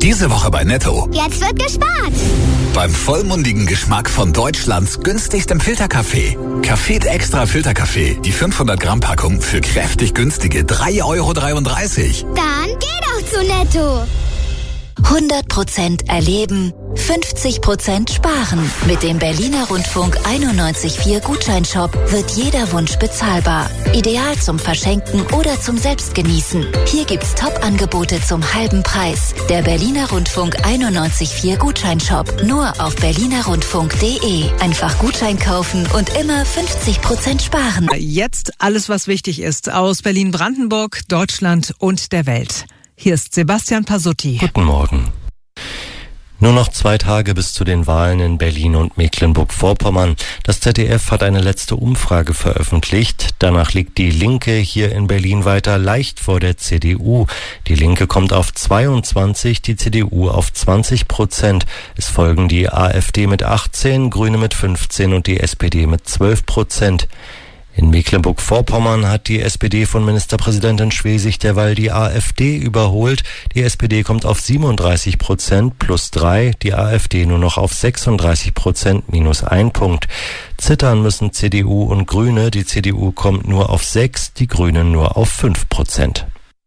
Diese Woche bei Netto. Jetzt wird gespart. Beim vollmundigen Geschmack von Deutschlands günstigstem Filterkaffee. Café Extra Filterkaffee. Die 500 Gramm Packung für kräftig günstige 3,33 Euro. Dann geh doch zu Netto. 100% erleben, 50% sparen. Mit dem Berliner Rundfunk 91.4 Gutscheinshop wird jeder Wunsch bezahlbar. Ideal zum Verschenken oder zum Selbstgenießen. Hier gibt's Top-Angebote zum halben Preis. Der Berliner Rundfunk 91.4 Gutscheinshop. Nur auf berlinerrundfunk.de. Einfach Gutschein kaufen und immer 50% sparen. Jetzt alles, was wichtig ist aus Berlin-Brandenburg, Deutschland und der Welt. Hier ist Sebastian Pasutti. Guten Morgen. Nur noch 2 Tage bis zu den Wahlen in Berlin und Mecklenburg-Vorpommern. Das ZDF hat eine letzte Umfrage veröffentlicht. Danach liegt die Linke hier in Berlin weiter leicht vor der CDU. Die Linke kommt auf 22, die CDU auf 20%. Es folgen die AfD mit 18, Grüne mit 15 und die SPD mit 12%. In Mecklenburg-Vorpommern hat die SPD von Ministerpräsidentin Schwesig derweil die AfD überholt. Die SPD kommt auf 37% plus 3, die AfD nur noch auf 36% minus 1 Punkt. Zittern müssen CDU und Grüne. Die CDU kommt nur auf 6, die Grünen nur auf 5%.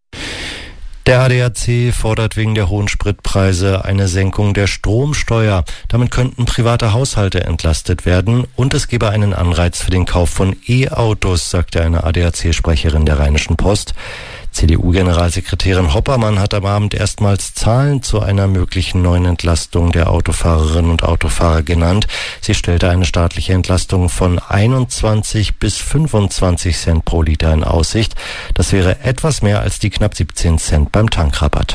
Der ADAC fordert wegen der hohen Spritpreise eine Senkung der Stromsteuer. Damit könnten private Haushalte entlastet werden und es gebe einen Anreiz für den Kauf von E-Autos, sagte eine ADAC-Sprecherin der Rheinischen Post. CDU-Generalsekretärin Hoppermann hat am Abend erstmals Zahlen zu einer möglichen neuen Entlastung der Autofahrerinnen und Autofahrer genannt. Sie stellte eine staatliche Entlastung von 21 bis 25 Cent pro Liter in Aussicht. Das wäre etwas mehr als die knapp 17 Cent beim Tankrabatt.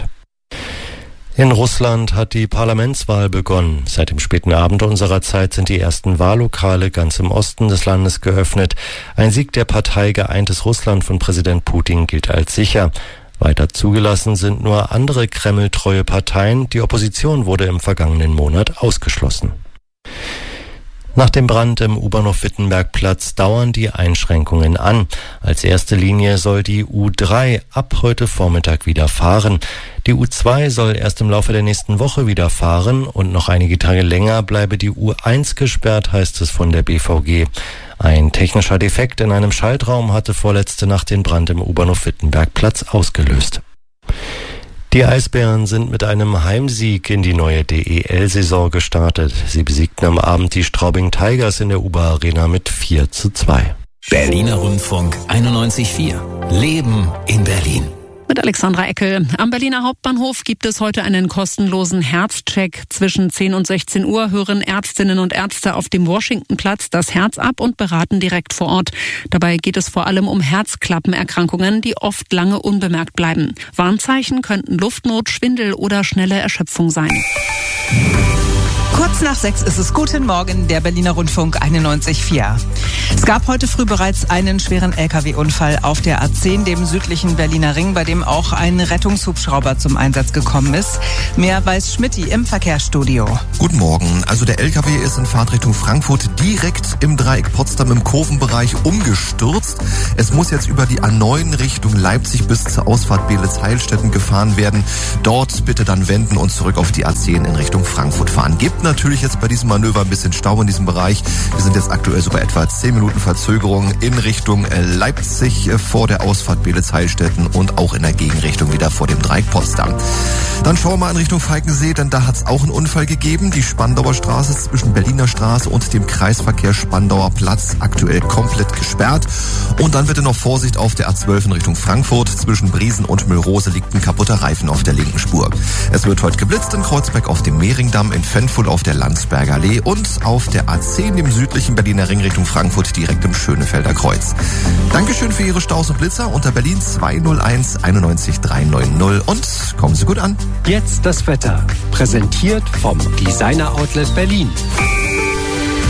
In Russland hat die Parlamentswahl begonnen. Seit dem späten Abend unserer Zeit sind die ersten Wahllokale ganz im Osten des Landes geöffnet. Ein Sieg der Partei Geeintes Russland von Präsident Putin gilt als sicher. Weiter zugelassen sind nur andere kremltreue Parteien. Die Opposition wurde im vergangenen Monat ausgeschlossen. Nach dem Brand im U-Bahnhof-Wittenbergplatz dauern die Einschränkungen an. Als erste Linie soll die U3 ab heute Vormittag wieder fahren. Die U2 soll erst im Laufe der nächsten Woche wieder fahren und noch einige Tage länger bleibe die U1 gesperrt, heißt es von der BVG. Ein technischer Defekt in einem Schaltraum hatte vorletzte Nacht den Brand im U-Bahnhof-Wittenbergplatz ausgelöst. Die Eisbären sind mit einem Heimsieg in die neue DEL-Saison gestartet. Sie besiegten am Abend die Straubing Tigers in der UBA-Arena mit 4:2. Berliner Rundfunk 91.4. Leben in Berlin. Mit Alexandra Eckel. Am Berliner Hauptbahnhof gibt es heute einen kostenlosen Herzcheck. Zwischen 10 und 16 Uhr hören Ärztinnen und Ärzte auf dem Washingtonplatz das Herz ab und beraten direkt vor Ort. Dabei geht es vor allem um Herzklappenerkrankungen, die oft lange unbemerkt bleiben. Warnzeichen könnten Luftnot, Schwindel oder schnelle Erschöpfung sein. Kurz nach 6 ist es. Guten Morgen, der Berliner Rundfunk 91.4. Es gab heute früh bereits einen schweren LKW-Unfall auf der A10, dem südlichen Berliner Ring, bei dem auch ein Rettungshubschrauber zum Einsatz gekommen ist. Mehr weiß Schmidti im Verkehrsstudio. Guten Morgen. Also der LKW ist in Fahrtrichtung Frankfurt direkt im Dreieck Potsdam im Kurvenbereich umgestürzt. Es muss jetzt über die A9 Richtung Leipzig bis zur Ausfahrt Beelitz-Heilstätten gefahren werden. Dort bitte dann wenden und zurück auf die A10 in Richtung Frankfurt fahren. Gibt natürlich jetzt bei diesem Manöver ein bisschen Stau in diesem Bereich. Wir sind jetzt aktuell so bei etwa 10 Minuten Verzögerung in Richtung Leipzig vor der Ausfahrt Beelitz-Heilstätten und auch in der Gegenrichtung wieder vor dem Dreieck Potsdam. Dann schauen wir mal in Richtung Falkensee, denn da hat es auch einen Unfall gegeben. Die Spandauer Straße zwischen Berliner Straße und dem Kreisverkehr Spandauer Platz aktuell komplett gesperrt. Und dann bitte noch Vorsicht auf der A12 in Richtung Frankfurt. Zwischen Briesen und Müllrose liegt ein kaputter Reifen auf der linken Spur. Es wird heute geblitzt in Kreuzberg auf dem Mehringdamm, in Fenfuhl auf der Landsberger Allee und auf der A10 im südlichen Berliner Ring Richtung Frankfurt direkt im Schönefelder Kreuz. Dankeschön für Ihre Staus und Blitzer unter Berlin 201 91 390 und kommen Sie gut an. Jetzt das Wetter, präsentiert vom Designer Outlet Berlin.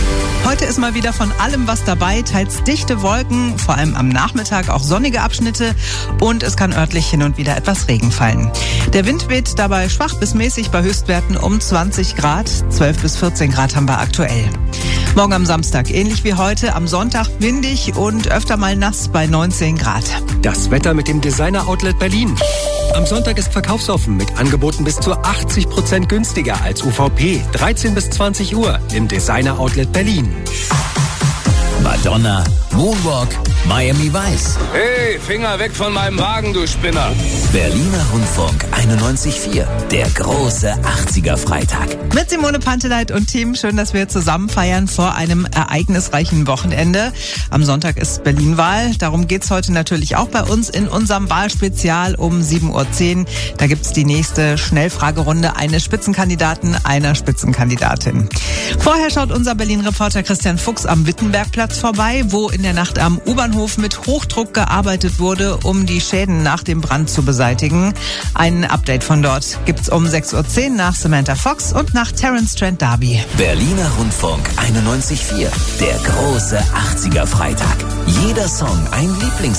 Heute ist mal wieder von allem was dabei, teils dichte Wolken, vor allem am Nachmittag auch sonnige Abschnitte und es kann örtlich hin und wieder etwas Regen fallen. Der Wind weht dabei schwach bis mäßig bei Höchstwerten um 20 Grad, 12 bis 14 Grad haben wir aktuell. Morgen am Samstag, ähnlich wie heute, am Sonntag windig und öfter mal nass bei 19 Grad. Das Wetter mit dem Designer-Outlet Berlin. Am Sonntag ist verkaufsoffen mit Angeboten bis zu 80% günstiger als UVP. 13 bis 20 Uhr im Designer-Outlet Berlin. Madonna, Moonwalk, Miami Vice. Hey, Finger weg von meinem Wagen, du Spinner. Berliner Rundfunk 91.4, der große 80er-Freitag. Mit Simone Panteleit und Team, schön, dass wir zusammen feiern vor einem ereignisreichen Wochenende. Am Sonntag ist Berlin-Wahl, darum geht's heute natürlich auch bei uns in unserem Wahlspezial um 7.10 Uhr. Da gibt's die nächste Schnellfragerunde eines Spitzenkandidaten, einer Spitzenkandidatin. Vorher schaut unser Berlin-Reporter Christian Fuchs am Wittenbergplatz vorbei, wo in der Nacht am U-Bahnhof mit Hochdruck gearbeitet wurde, um die Schäden nach dem Brand zu beseitigen. Ein Update von dort gibt's um 6.10 Uhr nach Samantha Fox und nach Terence Trent D'Arby. Berliner Rundfunk 91.4, der große 80er-Freitag. Jeder Song ein Lieblings